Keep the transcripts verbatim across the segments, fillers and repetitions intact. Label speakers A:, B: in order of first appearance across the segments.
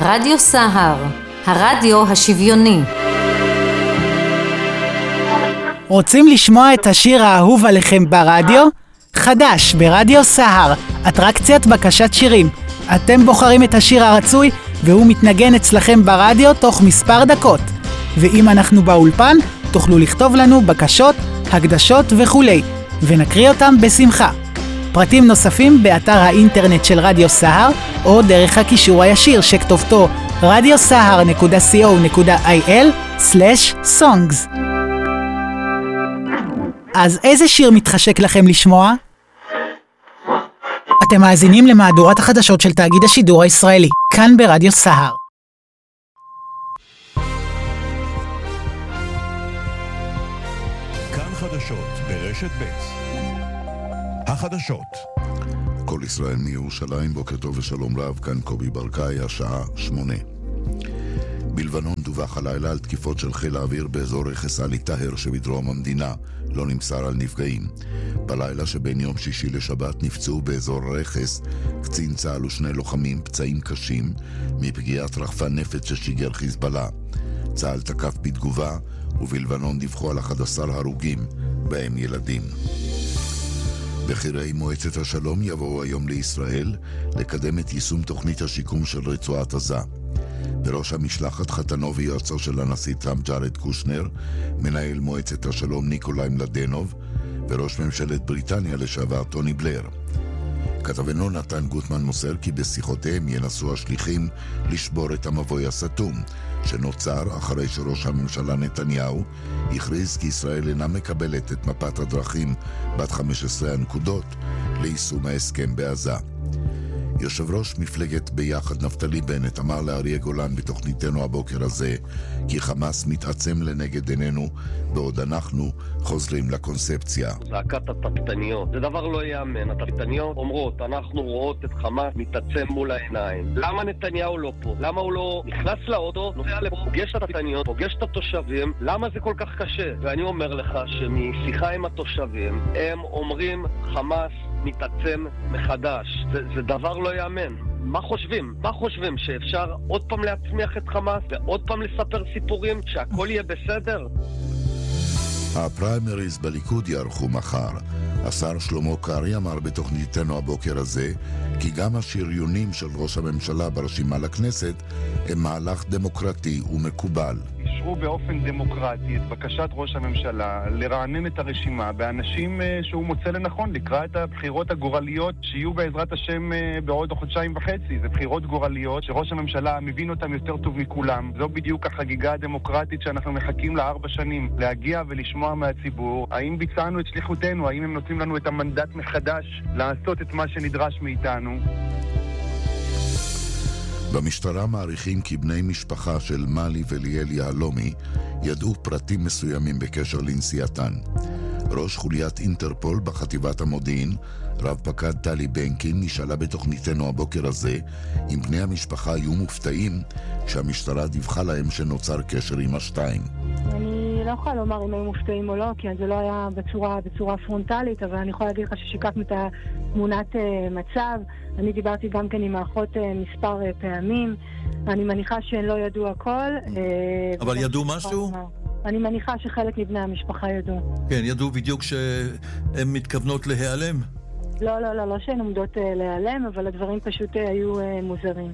A: רדיו סהר, הרדיו השוויוני.
B: רוצים לשמוע את השיר האהוב עליכם ברדיו? חדש ברדיו סהר, אטרקציית בקשת שירים. אתם בוחרים את השיר הרצוי והוא מתנגן אצלכם ברדיו תוך מספר דקות. ואם אנחנו באולפן, תוכלו לכתוב לנו בקשות, הקדשות וכולי, ונקריא אותם בשמחה. פרטים נוספים באתר האינטרנט של רדיו סהר, או דרך הקישור הישיר שכתובתו רדיו סהר נקודה סי או נקודה איי אל סלש סונגס. אז איזה שיר מתחשק לכם לשמוע? אתם מאזינים למהדורת החדשות של תאגיד השידור הישראלי, כאן ברדיו סהר.
C: כאן חדשות ברשת ב'. החדשות.
D: כל ישראל מירושלים, בוקר טוב ושלום רב, כאן קובי ברקאי, השעה שמונה. בלבנון דווח הלילה על תקיפות של חיל האוויר באזור רכס עלי טהר שבדרום המדינה. לא נמסר על נפגעים. בלילה שבין יום שישי לשבת נפצעו באזור רכס קצין צה"ל ושני לוחמים פצעים קשים מפגיעת רחפן נפץ ששיגר חיזבאללה. צה"ל תקף בתגובה, ובלבנון דיווחו על אחד עשר הרוגים, בהם ילדים. בכירי מועצת השלום יבואו היום לישראל לקדם את יישום תוכנית השיקום של רצועת עזה. בראש המשלחת חתנו ויועצו של הנשיא טראמפ ג'ארד קושנר, מנהל מועצת השלום ניקולאי מלדנוב, וראש ממשלת בריטניה לשעבר טוני בלר. כתבנו נתן גוטמן מוסר כי בשיחותיהם ינסו השליחים לשבור את המבוי הסתום, שנוצר אחרי שראש הממשלה נתניהו הכריז כי ישראל אינה מקבלת את מפת הדרכים בת חמש עשרה הנקודות ליישום ההסכם בעזה. יושב ראש מפלגת ביחד נפתלי בנט אמר לאריה גולן בתוכניתנו הבוקר הזה כי חמאס מתעצם לנגד עינינו בעוד אנחנו חוזרים לקונספציה.
E: זעקת התפתניות, זה דבר לא יאמן. התפתניות אומרות, אנחנו רואות את חמאס מתעצם מול העיניים. למה נתניהו לא פה? למה הוא לא נכנס לאוטו, נוסע לפה, פוגש את התפתניות, פוגש את התושבים? למה זה כל כך קשה? ואני אומר לך שמשיחה עם התושבים, הם אומרים חמאס מתעצם מחדש. זה, זה דבר לא יאמן. מה חושבים? מה חושבים? שאפשר עוד פעם להצמיח את חמאס ועוד פעם לספר סיפורים שהכל יהיה בסדר?
D: הפריימריז בליכוד יערכו מחר. השר שלמה קרעי אמר בתוכניתנו הבוקר הזה כי גם השריונים של ראש הממשלה ברשימה לכנסת הם מהלך דמוקרטי ומקובל.
F: אישרו באופן דמוקרטי את בקשת ראש הממשלה לרענן את הרשימה באנשים שהוא מוצא לנכון לקראת הבחירות הגורליות שיהיו בעזרת השם בעוד חודשיים וחצי. זה בחירות גורליות שראש הממשלה מבין אותם יותר טוב מכולם. זו בדיוק החגיגה הדמוקרטית שאנחנו מחכים לה ארבע שנים, להגיע ולשמוע מהציבור האם ביצענו את שליחותנו, האם הם נותנים לנו את המנדט מחדש לעשות את מה שנדרש מאיתנו.
D: במשטרה מעריכים כי בני משפחה של מלי וליאל יהלומי ידעו פרטים מסוימים בקשר לנסיעתן. ראש חוליית אינטרפול בחטיבת המודיעין, רב פקד טלי בנקין, נשאלה בתוכניתנו הבוקר הזה אם בני המשפחה היו מופתעים כשהמשטרה דיווחה להם שנוצר קשר עם השתיים.
G: אני לא יכולה לומר אם היו מופתעים או לא, כי זה לא היה בצורה, בצורה פרונטלית, אבל אני יכולה להגיד לך ששיקפנו את תמונת uh, מצב. אני דיברתי גם כן עם האחות uh, מספר uh, פעמים. אני מניחה שהן לא ידעו הכל. Uh,
H: אבל ידעו משהו?
G: אני מניחה שחלק מבני המשפחה ידעו.
H: כן, ידעו בדיוק שהן מתכוונות להיעלם?
G: לא, לא, לא, לא שהן עומדות uh, להיעלם, אבל הדברים פשוט uh, היו uh, מוזרים.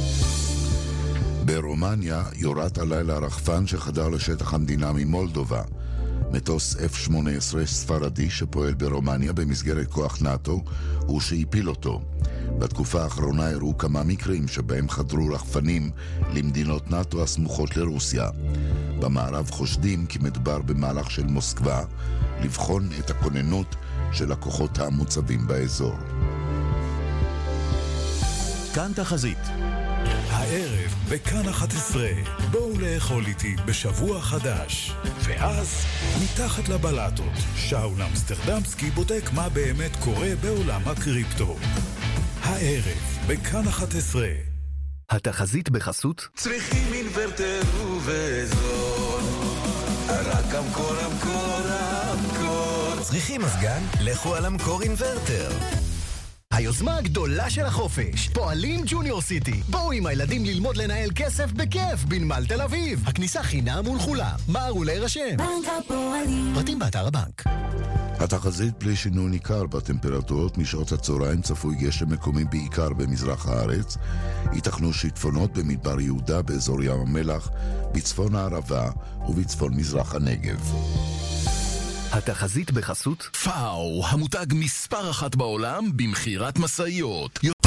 D: ברומניה יורת הלילה רחפן שחדר לשטח המדינה ממולדובה. מטוס אף שמונה עשרה ספרדי שפועל ברומניה במסגרת כוח נאטו הוא שהפיל אותו. בתקופה האחרונה הראו כמה מקרים שבהם חדרו רחפנים למדינות נאטו הסמוכות לרוסיה. במערב חושדים כי מדובר במהלך של מוסקבה לבחון את הכוננות של הכוחות המוצבים באזור.
C: כאן תחזית. הערב בכאן אחת עשרה, בואו לאכול איתי בשבוע חדש. ואז, מתחת לבלטות, שאול אמסטרדמסקי בודק מה באמת קורה בעולם הקריפטו. הערב בכאן אחת עשרה.
I: התחזית בחסות
J: צריכים אינוורטר ובזול, רק המקור המקור המקור.
I: צריכים מזגן? לכו על המקור אינוורטר. היוזמה הגדולה של החופש, פועלים ג'וניור סיטי. בואו עם הילדים ללמוד לנהל כסף בכיף בנמל תל אביב. הכניסה חינם ולכולם. מהרו להירשם. בנק הפועלים. פרטים באתר הבנק.
D: התחזית בלי שינוי ניכר בטמפרטורות. משעות הצהריים צפוי גשם מקומי בעיקר במזרח הארץ. ייתכנו שיטפונות במדבר יהודה באזור ים המלח, בצפון הערבה ובצפון מזרח הנגב.
I: התחזית בחסות
C: פאו, המותג מספר אחת בעולם במחירת מסעיות.